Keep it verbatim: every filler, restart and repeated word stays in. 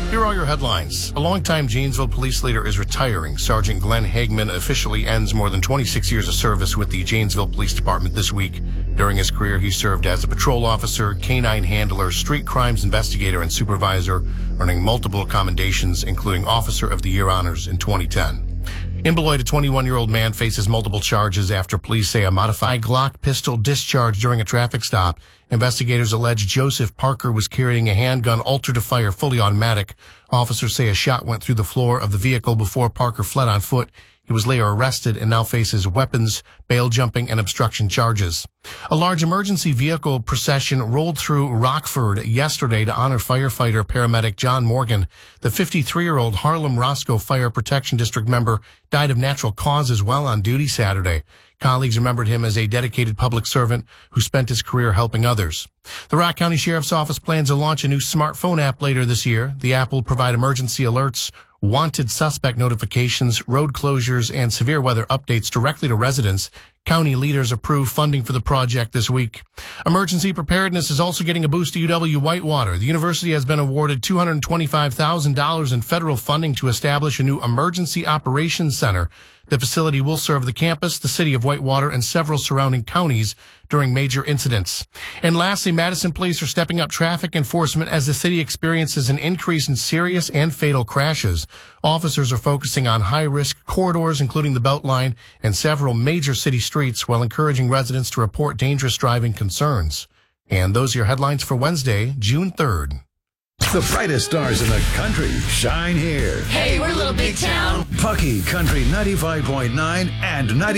Here are your headlines. A longtime Janesville police leader is retiring. Sergeant Glenn Hagman officially ends more than twenty-six years of service with the Janesville Police Department this week. During his career, he served as a patrol officer, canine handler, street crimes investigator, and supervisor, earning multiple commendations, including Officer of the Year honors in twenty ten. In Beloit, a twenty-one-year-old man faces multiple charges after police say a modified Glock pistol discharged during a traffic stop. Investigators allege Joseph Parker was carrying a handgun altered to fire fully automatic. Officers say a shot went through the floor of the vehicle before Parker fled on foot. He was later arrested and now faces weapons, bail jumping, and obstruction charges. A large emergency vehicle procession rolled through Rockford yesterday to honor firefighter paramedic John Morgan. The fifty-three-year-old Harlem Roscoe Fire Protection District member died of natural causes while on duty Saturday. Colleagues remembered him as a dedicated public servant who spent his career helping others. The Rock County Sheriff's Office plans to launch a new smartphone app later this year. The app will provide emergency alerts, wanted suspect notifications, road closures, and severe weather updates directly to residents. County leaders approved funding for the project this week. Emergency preparedness is also getting a boost to U W-Whitewater. The university has been awarded two hundred twenty-five thousand dollars in federal funding to establish a new emergency operations center. The facility will serve the campus, the city of Whitewater, and several surrounding counties during major incidents. And lastly, Madison police are stepping up traffic enforcement as the city experiences an increase in serious and fatal crashes. Officers are focusing on high-risk corridors, including the Beltline and several major city streets, while encouraging residents to report dangerous driving concerns. And those are your headlines for Wednesday, June third. The brightest stars in the country shine here. Hey, we're Little Big Town. Puckey Country ninety-five point nine and ninety.